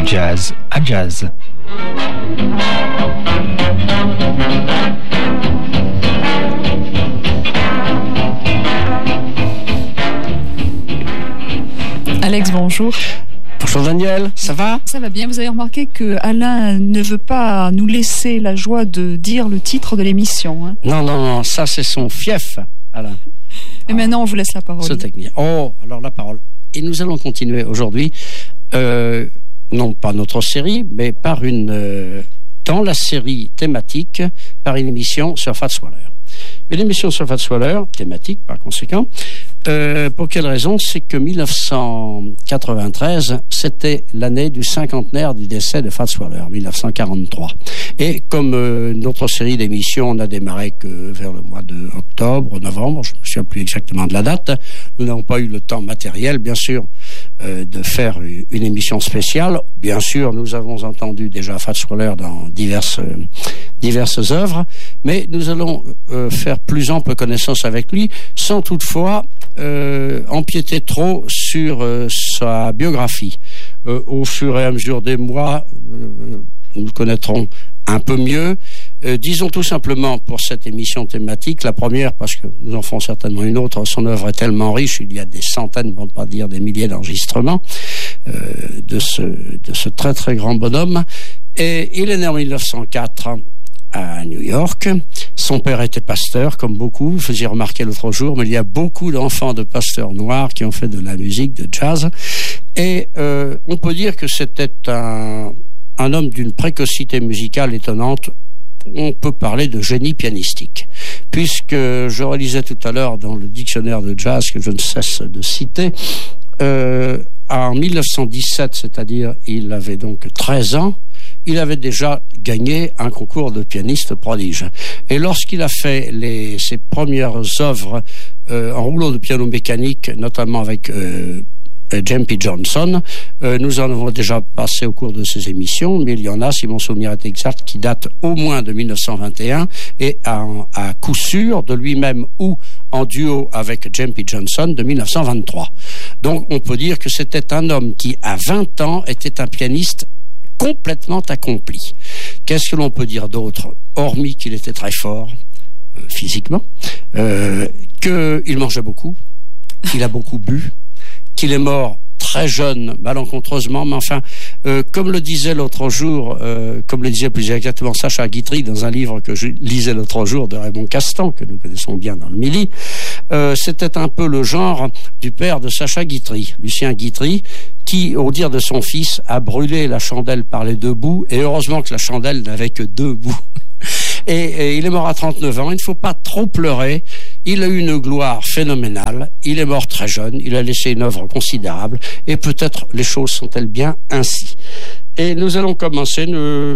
jazz à jazz. Alex, bonjour. Bonjour Daniel, ça va ? Ça va bien, vous avez remarqué que Alain ne veut pas nous laisser la joie de dire le titre de l'émission. Hein. Non, ça c'est son fief, Alain. Et maintenant on vous laisse la parole. Ce technicien. Oh, alors la parole. Et nous allons continuer aujourd'hui, non pas notre série, mais par dans la série thématique, par une émission sur Fats Waller. Une émission sur Fats Waller, thématique par conséquent. Pour quelle raison ? C'est que 1993, c'était l'année du cinquantenaire du décès de Fats Waller, 1943. Et comme notre série d'émissions n'a démarré que vers le mois de octobre, novembre, je ne me souviens plus exactement de la date, nous n'avons pas eu le temps matériel, bien sûr, de faire une émission spéciale. Bien sûr, nous avons entendu déjà Fats Waller dans diverses œuvres, mais nous allons faire plus ample connaissance avec lui, sans toutefois empiéter trop sur sa biographie. Au fur et à mesure des mois, nous le connaîtrons un peu mieux. Disons tout simplement pour cette émission thématique, la première, parce que nous en ferons certainement une autre, son œuvre est tellement riche, il y a des centaines, pour ne pas dire des milliers d'enregistrements de ce très très grand bonhomme. Et il est né en 1904 à New York. Son père était pasteur, comme beaucoup. Vous faisiez remarquer l'autre jour, mais il y a beaucoup d'enfants de pasteurs noirs qui ont fait de la musique, de jazz. Et on peut dire que c'était un homme d'une précocité musicale étonnante. On peut parler de génie pianistique. Puisque je relisais tout à l'heure dans le dictionnaire de jazz que je ne cesse de citer, en 1917, c'est-à-dire il avait donc 13 ans, il avait déjà gagné un concours de pianiste prodige. Et lorsqu'il a fait ses premières œuvres en rouleau de piano mécanique, notamment avec Jempy Johnson, nous en avons déjà passé au cours de ces émissions, mais il y en a, si mon souvenir est exact, qui datent au moins de 1921 et à coup sûr de lui-même ou en duo avec Jempy Johnson de 1923. Donc on peut dire que c'était un homme qui, à 20 ans, était un pianiste complètement accompli. Qu'est-ce que l'on peut dire d'autre, hormis qu'il était très fort physiquement, qu'il mangeait beaucoup, qu'il a beaucoup bu, qu'il est mort très jeune, malencontreusement, mais enfin, comme le disait l'autre jour, comme le disait plus exactement Sacha Guitry dans un livre que je lisais l'autre jour de Raymond Castan, que nous connaissons bien dans le Midi, c'était un peu le genre du père de Sacha Guitry, Lucien Guitry, qui, au dire de son fils, a brûlé la chandelle par les deux bouts, et heureusement que la chandelle n'avait que deux bouts. Et il est mort à 39 ans, il ne faut pas trop pleurer, il a eu une gloire phénoménale, il est mort très jeune, il a laissé une œuvre considérable, et peut-être les choses sont-elles bien ainsi. Et nous allons commencer, nous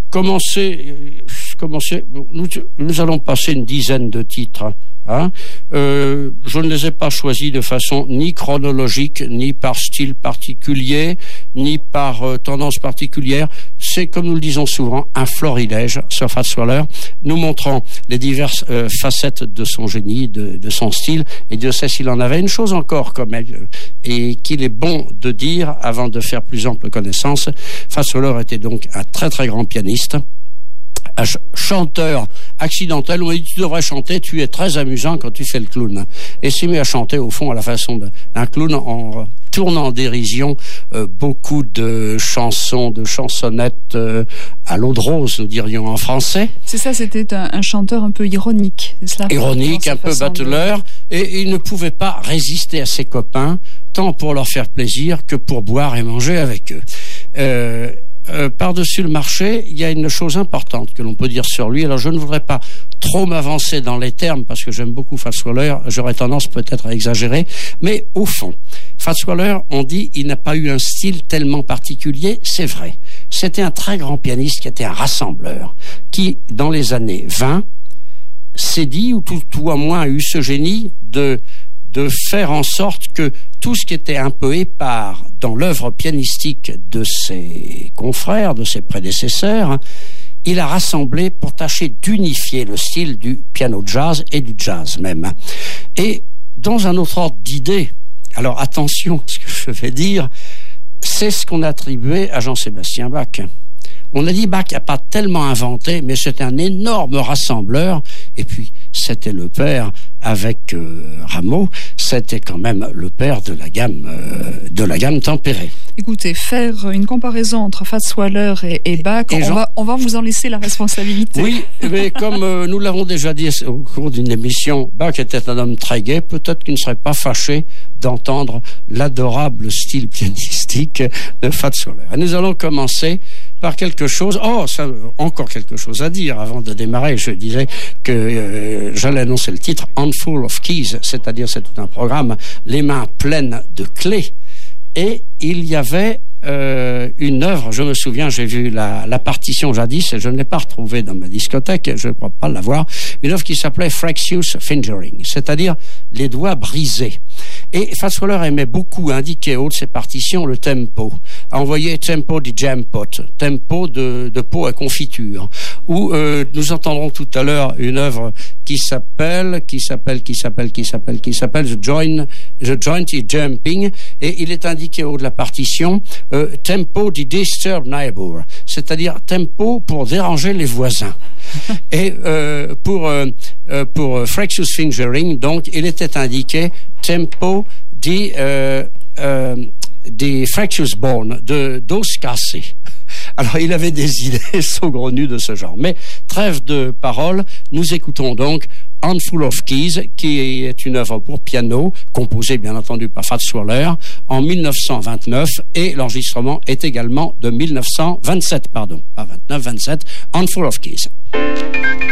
allons passer une dizaine de titres. Je ne les ai pas choisis de façon ni chronologique, ni par style particulier, ni par tendance particulière. C'est, comme nous le disons souvent, un florilège sur Fats Waller, nous montrant les diverses facettes de son génie, de son style, et Dieu sait s'il en avait une chose encore comme elle, et qu'il est bon de dire avant de faire plus ample connaissance. Fats Waller était donc un très très grand pianiste, un chanteur accidentel. On m'a dit: tu devrais chanter, tu es très amusant quand tu fais le clown. Et s'est mis à chanter au fond à la façon d'un clown, en tournant en dérision beaucoup de chansons, de chansonnettes à l'eau de rose, nous dirions en français. C'est ça, c'était un chanteur un peu ironique, c'est cela ? Ironique, un peu battleur, et il ne pouvait pas résister à ses copains, tant pour leur faire plaisir que pour boire et manger avec eux. Par-dessus le marché, il y a une chose importante que l'on peut dire sur lui. Alors, je ne voudrais pas trop m'avancer dans les termes parce que j'aime beaucoup Fats Waller. J'aurais tendance peut-être à exagérer. Mais au fond, Fats Waller, on dit, il n'a pas eu un style tellement particulier. C'est vrai. C'était un très grand pianiste qui était un rassembleur, qui, dans les années 20, s'est dit, ou tout au moins a eu ce génie de faire en sorte que tout ce qui était un peu épars dans l'œuvre pianistique de ses confrères, de ses prédécesseurs, il a rassemblé pour tâcher d'unifier le style du piano jazz et du jazz même. Et dans un autre ordre d'idée, alors attention à ce que je vais dire, c'est ce qu'on a attribué à Jean-Sébastien Bach. On a dit Bach n'a pas tellement inventé, mais c'était un énorme rassembleur. Et puis, c'était le père avec Rameau, c'était quand même le père de la gamme tempérée. Écoutez, faire une comparaison entre Fats Waller et Bach, on va vous en laisser la responsabilité. Oui, mais comme nous l'avons déjà dit au cours d'une émission, Bach était un homme très gai, peut-être qu'il ne serait pas fâché d'entendre l'adorable style pianistique de Fats Waller. Et nous allons commencer par quelque chose, encore quelque chose à dire avant de démarrer. Je disais que j'allais annoncer le titre Handful of Keys, c'est-à-dire c'est tout un programme, les mains pleines de clés. Et il y avait une œuvre, je me souviens, j'ai vu la partition jadis et je ne l'ai pas retrouvée dans ma discothèque, je ne crois pas l'avoir, une œuvre qui s'appelait Fractious Fingering, c'est-à-dire les doigts brisés. Et Fats Waller aimait beaucoup indiquer au haut de ses partitions le tempo. Envoyer tempo di jam pot, tempo de pot à confiture. Ou nous entendrons tout à l'heure une œuvre qui s'appelle The Jointy Jumping, et il est indiqué au haut de la partition tempo di disturb neighbor, c'est-à-dire tempo pour déranger les voisins. Et pour Fractious Fingering, donc, il était indiqué tempo di Fractious Bone, d'os cassés. Alors, il avait des idées saugrenues de ce genre. Mais, trêve de paroles, nous écoutons donc Handful of Keys, qui est une œuvre pour piano, composée bien entendu par Fats Waller, en 1929, et l'enregistrement est également de 1927, pas 29, 27, Handful of Keys.